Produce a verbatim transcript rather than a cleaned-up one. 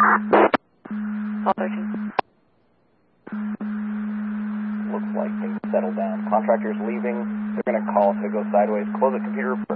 Call thirteen. Looks like things settled down. Contractor's leaving. They're going to call if it goes sideways. Close the computer.